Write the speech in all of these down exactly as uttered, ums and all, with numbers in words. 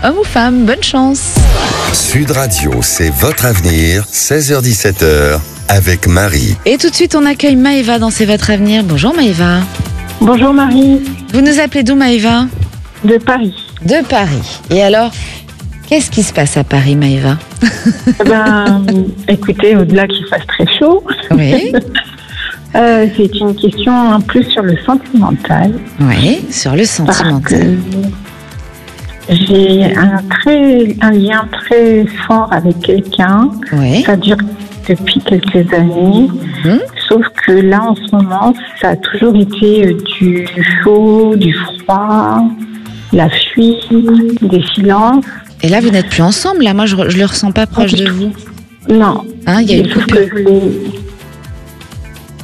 homme ou femme. Bonne chance. Sud Radio, c'est votre avenir, seize heures dix-sept heures, avec Marie. Et tout de suite, on accueille Maëva dans C'est votre avenir. Bonjour Maëva. Bonjour Marie. Vous nous appelez d'où Maëva ? De Paris. De Paris. Et alors, qu'est-ce qui se passe à Paris, Maëva ? Eh ben, écoutez, au-delà qu'il fasse très chaud, Oui. euh, c'est une question en plus sur le sentimental. Oui, sur le Parce sentimental. que j'ai un, très, un lien très fort avec quelqu'un. Oui. Ça dure depuis quelques années. Mhm. Sauf que là, en ce moment, ça a toujours été euh, du chaud, du froid, la fuite, des silences. Et là, vous n'êtes plus ensemble, là. Moi, je, ne le ressens pas proche de vous. Non. Hein, il y a une Sauf coupure. que je l'ai- Maëva ?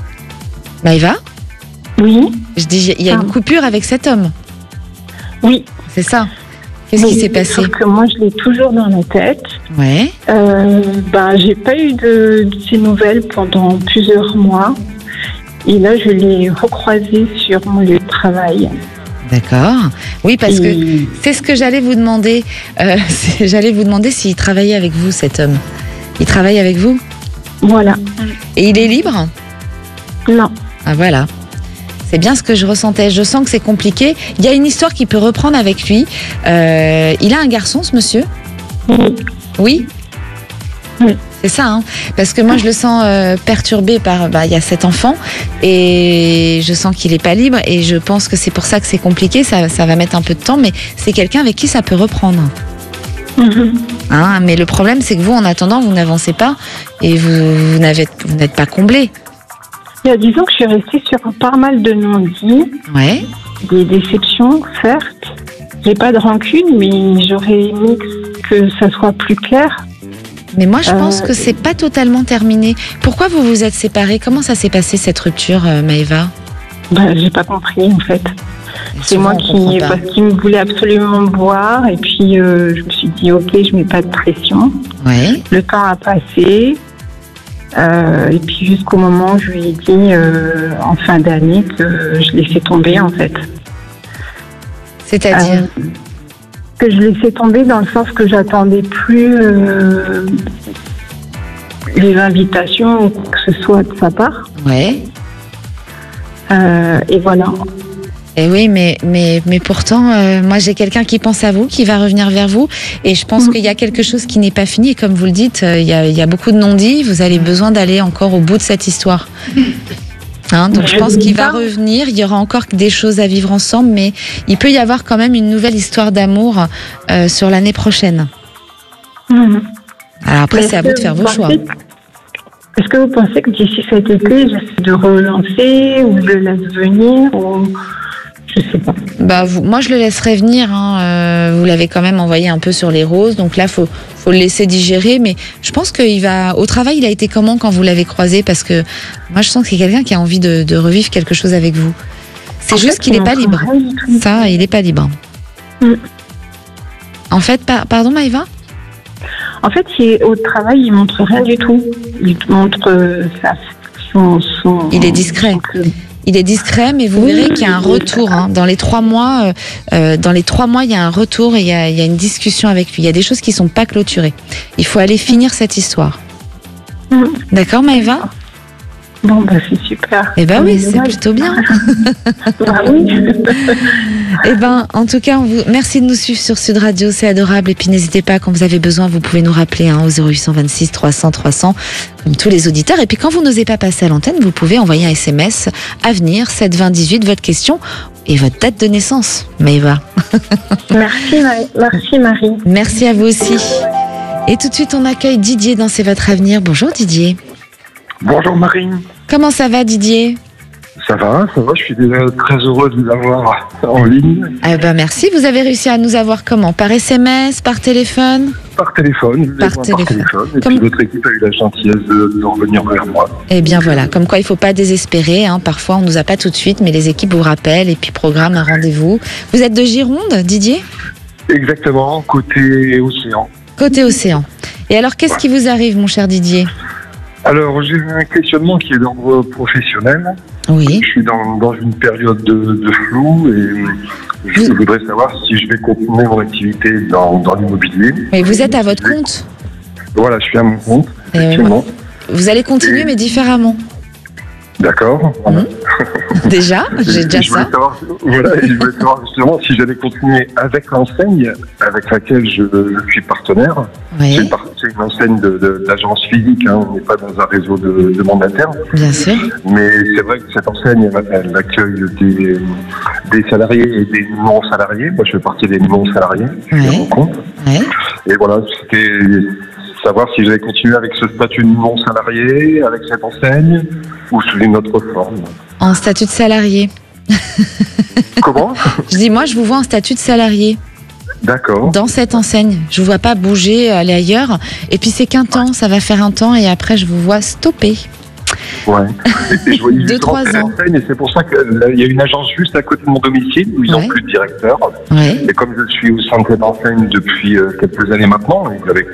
Oui, Je dis, il y a une Pardon. coupure avec cet homme. oui. C'est ça. Qu'est-ce qui Mais s'est passé ? Sauf que moi, je l'ai toujours dans la tête. Ouais. Euh, ben, j'ai pas eu de, de ces nouvelles pendant plusieurs mois. Et là, je l'ai recroisé sur mon lieu de travail. D'accord. Oui, parce que Et- c'est ce que j'allais vous demander. Euh, c'est- j'allais vous demander s'il travaillait avec vous, cet homme. Il travaille avec vous ? Voilà. Et il est libre ? Non. Ah voilà. C'est bien ce que je ressentais. Je sens que c'est compliqué. Il y a une histoire qui peut reprendre avec lui. Euh, il a un garçon, ce monsieur ? Oui. Oui. Oui. C'est ça, hein. Parce que moi je le sens euh, perturbé par, bah, il y a cet enfant et je sens qu'il est pas libre et je pense que c'est pour ça que c'est compliqué. Ça, ça va mettre un peu de temps, mais c'est quelqu'un avec qui ça peut reprendre. Mhm. Hein, mais le problème, c'est que vous, en attendant, vous n'avancez pas et vous, vous n'avez, vous n'êtes pas comblé. Il y a dix ans que je suis restée sur pas mal de non-dits, Ouais. des déceptions, certes. J'ai pas de rancune, mais j'aurais aimé que ça soit plus clair. Mais moi, je Euh, pense que c'est pas totalement terminé. Pourquoi vous vous êtes séparés ? Comment ça s'est passé cette rupture, euh, Maëva ? Ben, j'ai pas compris, en fait. C'est Souvent, moi on qui, comprend pas. parce qu'il me voulait absolument me voir, et puis euh, je me suis dit, ok, je mets pas de pression. Ouais. Le temps a passé, euh, et puis jusqu'au moment où je lui ai dit, euh, en fin d'année, que je l'ai fait tomber, en fait. C'est-à-dire ? Euh, que je l'ai fait tomber dans le sens que j'attendais plus euh, les invitations ou quoi que ce soit de sa part. Ouais. Euh, et voilà. Et oui, mais, mais, mais pourtant, euh, moi j'ai quelqu'un qui pense à vous, qui va revenir vers vous. Et je pense Mhm. qu'il y a quelque chose qui n'est pas fini. Et comme vous le dites, euh, il y a, il y a beaucoup de non-dits. Vous avez besoin d'aller encore au bout de cette histoire. Hein, donc je Je pense dis qu'il va pas. revenir. Il y aura encore des choses à vivre ensemble. Mais il peut y avoir quand même une nouvelle histoire d'amour euh, sur l'année prochaine. Mhm. Alors après, Mais c'est à est-ce vous de que faire vos pensez- choix. Est-ce que vous pensez que d'ici cet été, j'essaie de relancer ou je le laisse venir ou je sais pas. Bah, vous, moi, je le laisserai venir. Hein. Euh, vous l'avez quand même envoyé un peu sur les roses. Donc là, faut, faut le laisser digérer. Mais je pense qu'il va. Au travail, il a été comment quand vous l'avez croisé ? Parce que moi, je sens que c'est quelqu'un qui a envie de, de revivre quelque chose avec vous. C'est En juste fait, qu'il il n'est pas en libre. prend rien du tout. Ça, il n'est pas libre. Mm. En fait, par- pardon, Maëva ? En fait, il- au travail, il montre rien du tout. Il montre euh, sa, son, son. Il est discret. son- Il est discret, mais vous Oui, verrez qu'il y a un oui, retour. Hein. Dans les trois mois, euh, euh, dans les trois mois, il y a un retour et il y a, il y a une discussion avec lui. Il y a des choses qui sont pas clôturées. Il faut aller finir cette histoire. Mm. D'accord, Maëva ? Bon, bah, c'est super. Eh ben oui, Mais c'est dommage. plutôt bien. Bah oui. Eh ben, en tout cas, on vous... merci de nous suivre sur Sud Radio, c'est adorable. Et puis n'hésitez pas, quand vous avez besoin, vous pouvez nous rappeler hein, au zéro huit cent vingt-six trois cents trois cents, comme tous les auditeurs. Et puis quand vous n'osez pas passer à l'antenne, vous pouvez envoyer un S M S Avenir sept vingt dix-huit, votre question et votre date de naissance, Maëva. Merci, Marie. Merci, Marie. Merci à vous aussi. Et tout de suite, on accueille Didier dans C'est votre avenir. Bonjour Didier. Bonjour Marine, Comment ça va Didier ? ça va, ça va, je suis déjà très heureux de vous avoir en ligne, Eh ben merci. Vous avez réussi à nous avoir comment ? Par S M S, par téléphone ? par téléphone, Par par téléphone. téléphone, et Comme- puis votre équipe a eu la gentillesse de, de revenir vers moi. Eh bien voilà, comme quoi il ne faut pas désespérer. Hein. Parfois on ne nous a pas tout de suite, mais les équipes vous rappellent et puis programment un rendez-vous. Vous êtes de Gironde, Didier ? Exactement, côté océan. Côté océan. Et alors qu'est-ce qui vous arrive, mon cher Didier ? Alors j'ai un questionnement qui est d'ordre professionnel. Oui. Je suis dans, dans une période de, de flou et je Vous- voudrais savoir si je vais continuer mon activité dans, dans l'immobilier. Mais vous êtes à votre compte. Voilà, je suis à mon compte, Eh oui, effectivement. Vous allez continuer, Et- mais différemment. D'accord. Voilà. Mhm. Déjà, j'ai Et déjà je voulais ça. savoir, voilà, et je voulais savoir justement si j'allais continuer avec l'enseigne avec laquelle je, je suis partenaire. C'est Oui, une, par- c'est une enseigne de- de- d'agence physique, hein, on n'est pas dans un réseau de, de mandataires. bien sûr. Mais c'est vrai que cette enseigne, elle, elle accueille des, des salariés et des non-salariés. Moi, je fais partie des non-salariés, je suis à Ouais. mon compte. Ouais. Et voilà, c'était savoir si j'allais continuer avec ce statut de non-salarié, avec cette enseigne, ou sous une autre forme. En statut de salarié. Comment? Je dis, moi, je vous vois en statut de salarié D'accord. dans cette enseigne. Je vous vois pas bouger, aller ailleurs. Et puis, c'est qu'un temps, ça va faire un temps, et après, je vous vois stopper. Ouais. Et, et je voyais Deux, justement trois cette ans. enseigne, et c'est pour ça qu'il y a une agence juste à côté de mon domicile où ils n'ont Ouais. plus de directeur. Ouais. Et comme je suis au sein de cette enseigne depuis euh, quelques années maintenant, et, avec,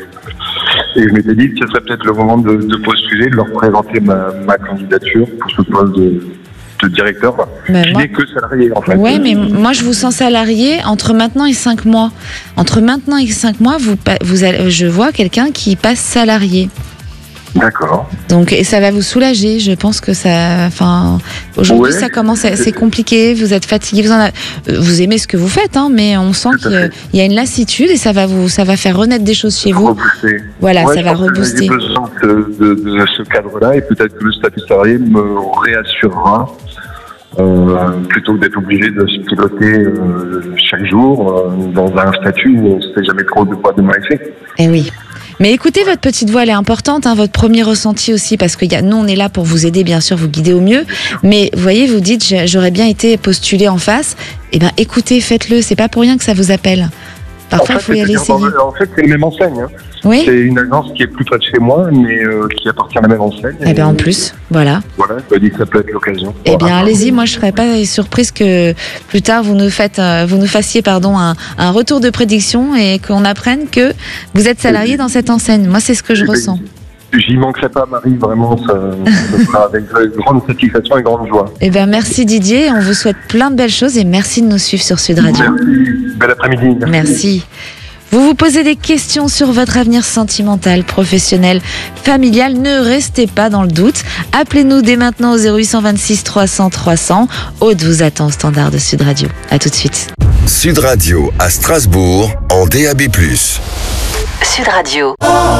et je m'étais dit que ce serait peut-être le moment de, de postuler, de leur présenter ma, ma candidature pour ce poste de, de directeur, quoi. Mais Qui moi- n'est que salarié en fait. Ouais, mais moi, je vous sens salarié entre maintenant et cinq mois. Entre maintenant et cinq mois, vous, pa- vous allez, je vois quelqu'un qui passe salarié. D'accord. Donc, et ça va vous soulager. Je pense que ça, enfin, aujourd'hui, Ouais. ça commence, à- c'est compliqué. Vous êtes fatigué, vous en avez- vous aimez ce que vous faites, hein, mais on sent Tout à qu'il y a- fait. il y a une lassitude et ça va vous, ça va faire renaître des choses chez vous. Rebooster. Voilà, Ouais, ça je va pense que rebooster. J'ai besoin de, de, de ce cadre-là et peut-être que le statut salarié me réassurera euh, plutôt que d'être obligé de se piloter euh, chaque jour euh, dans un statut où on ne sait jamais trop de quoi demain est fait. Eh oui. Mais écoutez, votre petite voix, elle est importante, hein, votre premier ressenti aussi, parce que y a, nous, on est là pour vous aider, bien sûr, vous guider au mieux. Mais vous voyez, vous dites, j'ai- j'aurais bien été postulé en face. Eh bien, écoutez, faites-le. C'est pas pour rien que ça vous appelle. Parfois, il faut y aller c'est-à-dire essayer. dans- en fait, c'est la même enseigne. Hein. Oui. C'est une agence qui est plus près de chez moi, mais euh, qui appartient à la même enseigne. Eh bien, en plus, voilà. Voilà, je me dis que ça peut être l'occasion. Eh bien, Voilà. allez-y. Moi, je serais pas surprise que plus tard vous nous faites, euh, vous nous fassiez, pardon, un, un retour de prédiction et qu'on apprenne que vous êtes salarié dans cette enseigne. Moi, c'est ce que je Eh ben, ressens. J'y manquerai pas, Marie, vraiment, ça, ça sera avec grande satisfaction et grande joie. Eh bien, merci Didier. On vous souhaite plein de belles choses et merci de nous suivre sur Sud Radio. Merci, bel après-midi. Merci. Vous vous posez des questions sur votre avenir sentimental, professionnel, familial, ne restez pas dans le doute. Appelez-nous dès maintenant au zéro huit deux six trois cents trois cents. Aude vous attend au standard de Sud Radio. À tout de suite. Sud Radio à Strasbourg en D A B plus. Sud Radio.